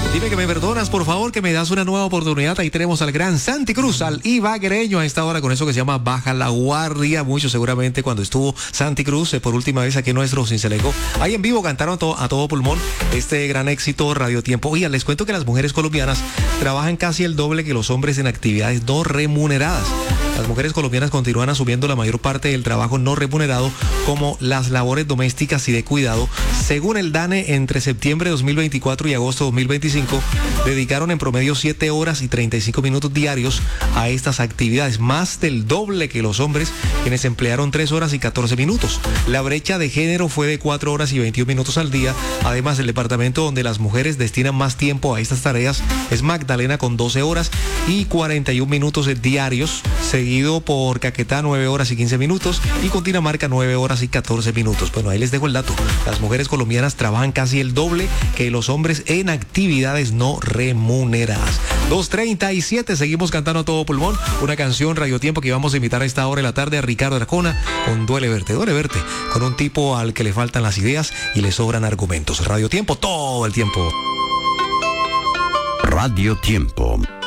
Dime que me perdonas, por favor, que me das una nueva oportunidad. Ahí tenemos al gran Santi Cruz, al ibaguereño a esta hora con eso que se llama Baja la Guardia. Muchos seguramente cuando estuvo Santi Cruz por última vez aquí en nuestro Cincelejo. Ahí en vivo cantaron a todo pulmón este gran éxito Radio Tiempo. Oiga, les cuento que las mujeres colombianas trabajan casi el doble que los hombres en actividades no remuneradas. Las mujeres colombianas continúan asumiendo la mayor parte del trabajo no remunerado, como las labores domésticas y de cuidado. Según el DANE, entre septiembre de 2024 y agosto de 2025, dedicaron en promedio 7 horas y 35 minutos diarios a estas actividades, más del doble que los hombres, quienes emplearon 3 horas y 14 minutos. La brecha de género fue de 4 horas y 21 minutos al día. Además, el departamento donde las mujeres destinan más tiempo a estas tareas es Magdalena, con 12 horas y 41 minutos diarios, seguido por Caquetá, 9 horas y 15 minutos, y Cundinamarca, 9 horas y 14 minutos. Bueno, ahí les dejo el dato. Las mujeres colombianas trabajan casi el doble que los hombres en actividades no remuneradas. 2:37, seguimos cantando a todo pulmón una canción Radio Tiempo que vamos a invitar a esta hora de la tarde a Ricardo Arjona con Duele Verte, con un tipo al que le faltan las ideas y le sobran argumentos. Radio Tiempo todo el tiempo. Radio Tiempo.